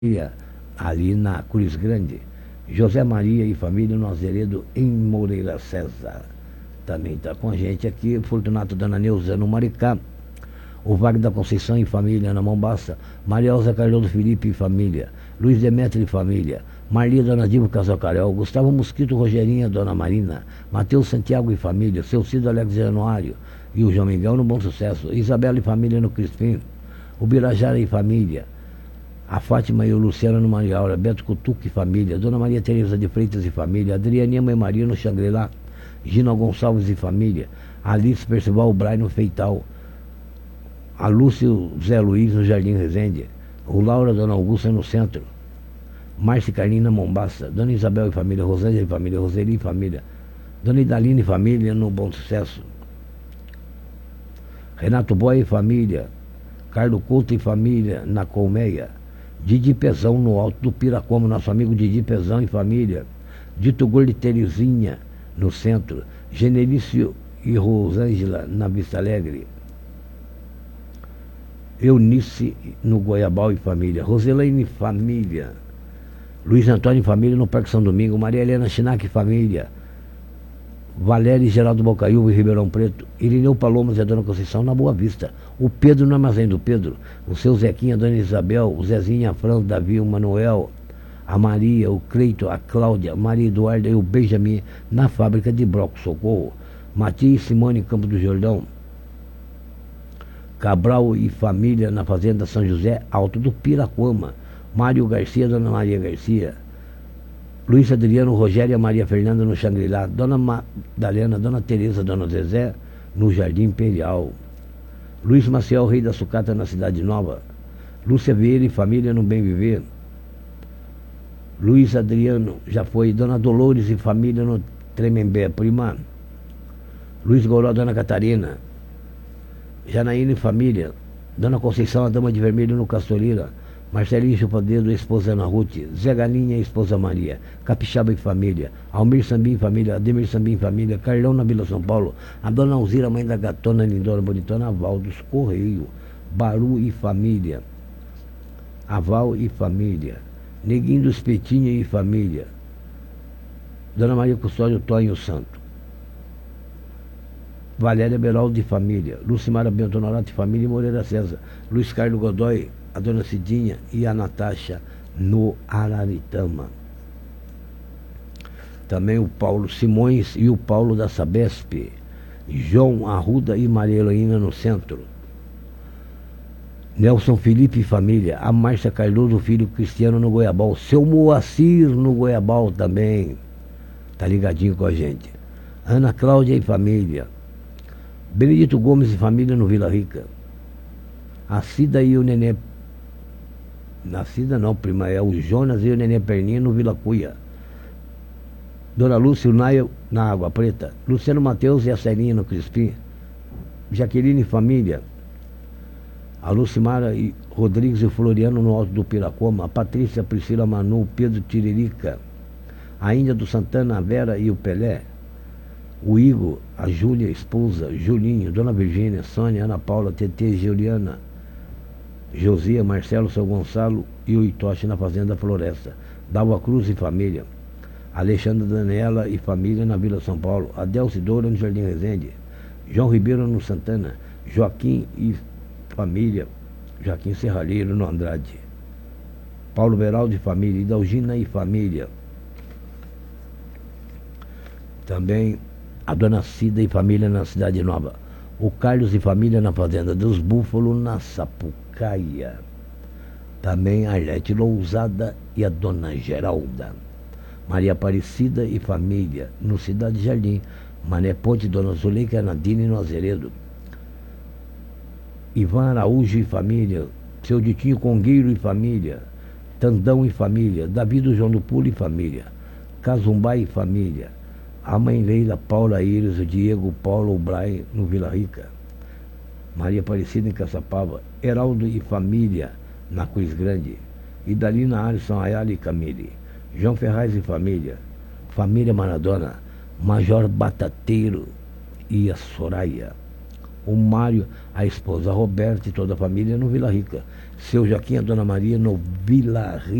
ali na Cruz Grande. José Maria e família no Azeredo, em Moreira César. Também está com a gente aqui, Fortunato Dona Neuza no Maricá. O Wagner da Conceição e família na Mombaça. Maria Elza Cardoso Felipe e família. Luiz Demetrio e família. Marli, Dona Dilma Casalcarel. Gustavo Mosquito, Rogerinha, Dona Marina. Matheus Santiago e família. Seu Cido Alex Januário e o João Miguel no Bom Sucesso. Isabela e família no Crispim. O Birajara e família. A Fátima e o Luciano no Mariaura. Beto Cutuque e família. Dona Maria Tereza de Freitas e família. Adrianinha Mãe Maria no Xangri-Lá. Gina Gonçalves e família. Alice Percival Bray no Feital. A Lúcio Zé Luiz no Jardim Resende. O Laura Dona Augusta no Centro. Márcia Carlina Mombaça. Dona Isabel e família. Rosângela e família. Roseli e família. Dona Idalina e família no Bom Sucesso. Renato Boy e família. Carlos Couto e família na Colmeia. Didi Pezão no Alto do Piracoma. Nosso amigo Didi Pezão e família. Dito Gordo e Terezinha no Centro. Generício e Rosângela na Vista Alegre. Eunice no Goiabal e família. Roselaine e família. Luiz Antônio e família no Parque São Domingo. Maria Helena Chinac e família. Valéria e Geraldo Bocaiúva e Ribeirão Preto. Irineu Palomas e a Dona Conceição na Boa Vista. O Pedro no Armazém do Pedro. O seu Zequinha, a Dona Isabel, o Zezinho, a Fran, o Davi, o Manuel, a Maria, o Cleito, a Cláudia, Maria Eduarda e o Benjamin na fábrica de Broco Socorro. Matias e Simone em Campo do Jordão. Cabral e família na Fazenda São José, Alto do Piraquama. Mário Garcia, Dona Maria Garcia. Luiz Adriano, Rogério e Maria Fernanda no Xangri-Lá. Dona Madalena, Dona Tereza, Dona Zezé no Jardim Imperial. Luiz Maciel, Rei da Sucata na Cidade Nova. Lúcia Vieira e família no Bem Viver. Luiz Adriano, já foi. Dona Dolores e família no Tremembé, Prima. Luiz Goró, Dona Catarina. Janaína e família. Dona Conceição, a Dama de Vermelho no Castorira. Marcelinho Chupadeiro, esposa Ana Ruth. Zé Galinha, esposa Maria. Capixaba e família. Almir Sambim e família. Ademir Sambim e família. Carlão na Vila São Paulo. A Dona Alzira, mãe da gatona lindona bonitona. Aval dos Correio. Baru e família. Aval e família. Neguinho do Espetinho e família. Dona Maria Custódio Tonho Santo. Valéria Beraldo e família. Lucimara Bento Norato e família. Moreira César. Luiz Carlos Godoy, a Dona Cidinha e a Natasha no Araritama. Também o Paulo Simões e o Paulo da Sabesp. João Arruda e Maria Heloína no Centro. Nelson Felipe e família. A Márcia Cardoso, filho Cristiano no Goiabal. Seu Moacir no Goiabal também. Tá ligadinho com a gente. Ana Cláudia e família. Benedito Gomes e família no Vila Rica. A Cida e o Nenê. Na Cida não, prima, é o Jonas e o Nenê Perninha no Vila Cuia. Dona Lúcia e o Naio na Água Preta. Luciano Mateus e a Celinha no Crispim. Jaqueline e família. A Lucimara e Rodrigues e o Floriano no Alto do Piracoma. A Patrícia, a Priscila, Manu, Pedro Tiririca. A Índia do Santana, a Vera e o Pelé. O Igor, a Júlia, a esposa, Julinho, Dona Virgínia, Sônia, Ana Paula, Tetê, Juliana, Josia, Marcelo, São Gonçalo e o Itoche na Fazenda Floresta. Dalva Cruz e família. Alexandra Daniela e família na Vila São Paulo. Adelce Doura no Jardim Resende. João Ribeiro no Santana. Joaquim e família. Joaquim Serralheiro no Andrade. Paulo Beraldo e família. Idalgina e família. Também a Dona Cida e família na Cidade Nova. O Carlos e família na Fazenda dos Búfalos na Sapucaia. Também a Arlete Lousada e a Dona Geralda. Maria Aparecida e família no Cidade Jardim. Mané Ponte, Dona Zuleika, Nadine no Azeredo. Ivan Araújo e família. Seu Ditinho Congueiro e família. Tandão e família. Davi do João do Pulo e família. Cazumbá e família. A mãe Leila, Paula Iris, o Diego, Paulo, o Brian no Vila Rica. Maria Aparecida em Caçapava. Heraldo e família na Cruz Grande. Idalina, Alisson, Ayala e Camille. João Ferraz e família. Família Maradona. Major Batateiro e a Soraya. O Mário, a esposa Roberta e toda a família no Vila Rica. Seu Joaquim e a Dona Maria no Vila Rica.